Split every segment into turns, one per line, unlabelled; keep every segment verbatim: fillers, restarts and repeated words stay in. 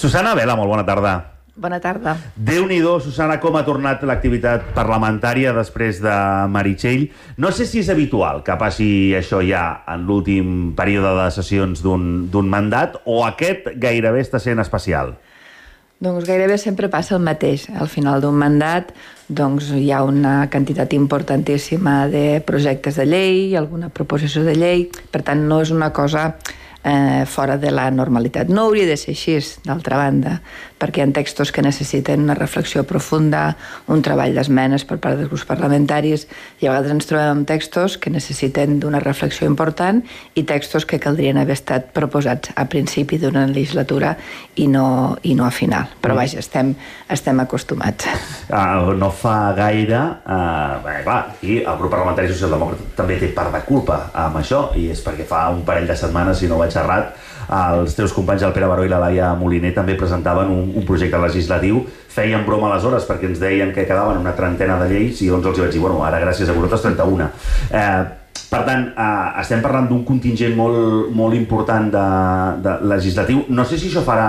Susana Vela, molt bona tarda.
Bona tarda.
Déu-n'hi-do, Susana, com ha tornat l'activitat parlamentària després de Meritxell. No sé si és habitual que passi això ja en l'últim període de sessions d'un mandat o aquest gairebé està sent especial.
Doncs gairebé sempre passa el mateix. Al final d'un mandat doncs, hi ha una quantitat importantíssima de projectes de llei, alguna proposició de llei, per tant no és una cosa eh, fora de la normalitat. No hauria de ser així, d'altra banda, perquè hi ha textos que necessiten una reflexió profunda, un treball d'esmenes per part dels grups parlamentaris, i a vegades ens trobem amb textos que necessiten d'una reflexió important i textos que caldrien haver estat proposats a principi d'una legislatura i no, i no a final. Però vaja, estem, estem acostumats.
Uh, no fa gaire, uh, bé, clar, aquí el grup parlamentari socialdemòcrata també té part de culpa amb això, i és perquè fa un parell de setmanes, si no vaig errat, els teus companys, el Pere Baró i la Laia Moliner, també presentaven un, un projecte legislatiu. Feien broma aleshores perquè ens deien que quedaven una trentena de lleis i llavors els vaig dir, bueno, ara gràcies a vosaltres trenta-una. Eh, per tant, eh, estem parlant d'un contingent molt, molt important de, de legislatiu. No sé si això farà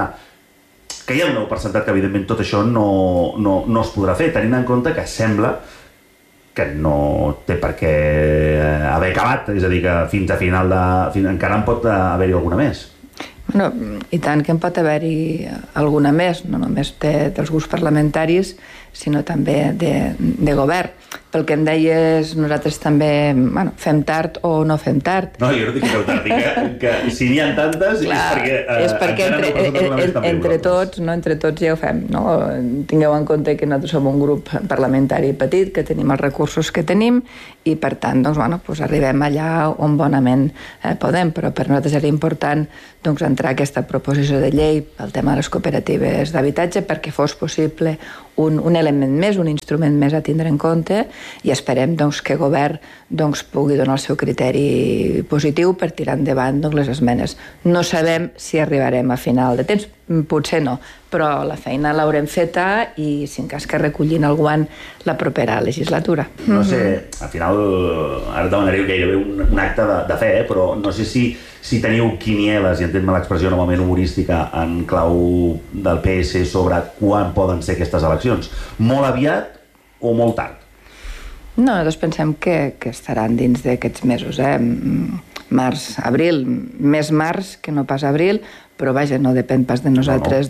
que ja doneu per sentat que evidentment tot això no, no, no es podrà fer, tenint en compte que sembla que no té per què haver acabat, és a dir, que fins a final de... Fins, encara en pot haver-hi alguna més.
Bueno, i tant que en pot haver-hi alguna més, no només de, dels grups parlamentaris, sinó també de, de govern. Pel que em deies, nosaltres també bueno, fem tard o no fem tard.
No, jo no dic que feu tard, dic que, que si n'hi ha tantes Clar, és perquè... Eh,
és perquè entre, en, en, entre tots, no, entre tots ja ho fem. No? Tingueu en compte que nosaltres som un grup parlamentari petit, que tenim els recursos que tenim i per tant doncs, bueno, doncs arribem allà on bonament eh, podem, però per nosaltres era important doncs, entrar aquesta proposició de llei pel tema de les cooperatives d'habitatge perquè fos possible un, un element més, un instrument més a tindre en compte i esperem doncs, que el govern doncs, pugui donar el seu criteri positiu per tirar endavant doncs, les esmenes. No sabem si arribarem a final de temps, potser no, però la feina l'haurem feta i si en cas que recollin el guant la propera legislatura.
No sé, al final ara demanaré gairebé un, un acte de, de fe, eh? Però no sé si, si teniu quinieles, i entén-me l'expressió normalment humorística, en clau del P S sobre quan poden ser aquestes eleccions. Molt aviat o molt tard?
No, nosaltres pensem que, que estaran dins d'aquests mesos, eh? Març, abril, més març que no pas abril, però vaja, no depèn pas de nosaltres.